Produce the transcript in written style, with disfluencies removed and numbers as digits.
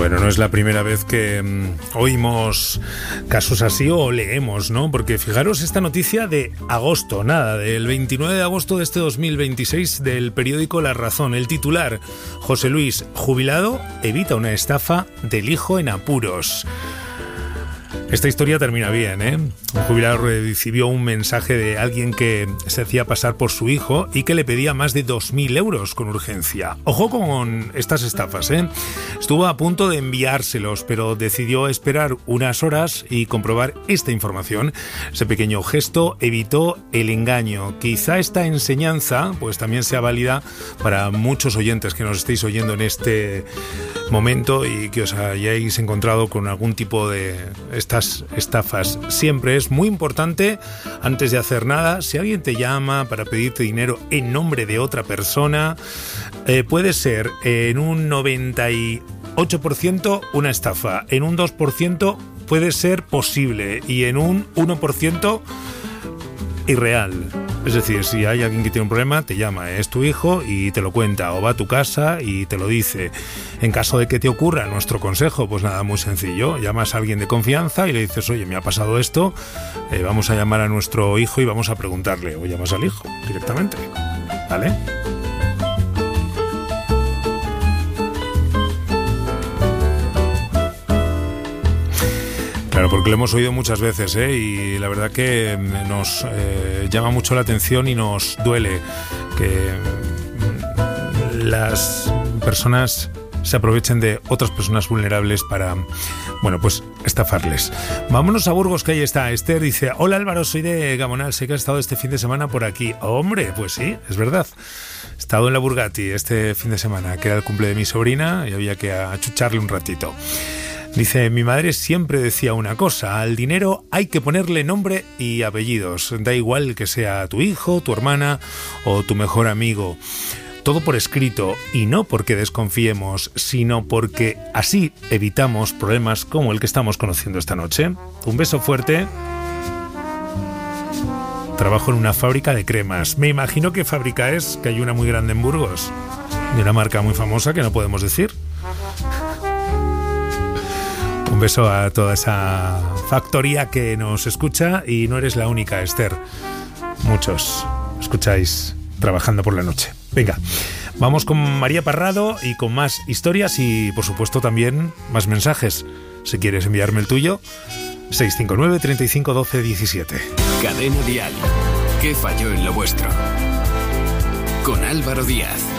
Bueno, no es la primera vez que oímos casos así o leemos, ¿no? Porque fijaros esta noticia de agosto, del 29 de agosto de este 2026 del periódico La Razón. El titular: José Luis, jubilado, evita una estafa del hijo en apuros. Esta historia termina bien, ¿eh? Un jubilado recibió un mensaje de alguien que se hacía pasar por su hijo y que le pedía más de 2.000 euros con urgencia. Ojo con estas estafas, ¿eh? Estuvo a punto de enviárselos, pero decidió esperar unas horas y comprobar esta información. Ese pequeño gesto evitó el engaño. Quizá esta enseñanza pues también sea válida para muchos oyentes que nos estéis oyendo en este momento y que os hayáis encontrado con algún tipo de estas estafas. Siempre es muy importante, antes de hacer nada, si alguien te llama para pedirte dinero en nombre de otra persona, puede ser en un 98% una estafa, en un 2% puede ser posible y en un 1% irreal. Es decir, si hay alguien que tiene un problema, te llama, es tu hijo y te lo cuenta, o va a tu casa y te lo dice. En caso de que te ocurra nuestro consejo, pues nada, muy sencillo, llamas a alguien de confianza y le dices, oye, me ha pasado esto, vamos a llamar a nuestro hijo y vamos a preguntarle, o llamas al hijo directamente, ¿vale? Claro, porque lo hemos oído muchas veces, y la verdad que nos llama mucho la atención y nos duele que las personas se aprovechen de otras personas vulnerables para, bueno, pues estafarles. Vámonos a Burgos, que ahí está Esther. Dice, hola Álvaro, soy de Gamonal, sé que has estado este fin de semana por aquí. Hombre, pues sí, es verdad. He estado en la Burgati este fin de semana, que era el cumple de mi sobrina y había que achucharle un ratito. Dice, mi madre siempre decía una cosa, al dinero hay que ponerle nombre y apellidos, da igual que sea tu hijo, tu hermana o tu mejor amigo. Todo por escrito, y no porque desconfiemos, sino porque así evitamos problemas como el que estamos conociendo esta noche. Un beso fuerte. Trabajo en una fábrica de cremas. Me imagino qué fábrica es, que hay una muy grande en Burgos, de una marca muy famosa que no podemos decir. Un beso a toda esa factoría que nos escucha, y no eres la única, Esther. Muchos escucháis trabajando por la noche. Venga, vamos con María Parrado y con más historias y, por supuesto, también más mensajes. Si quieres enviarme el tuyo, 659 35 12 17. Cadena Dial. ¿Qué falló en lo vuestro? Con Álvaro Díaz.